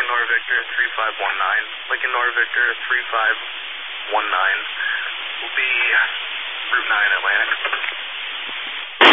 Nor Victor 3519. Lincoln Nor Victor 3519 will be Route 9 Atlantic.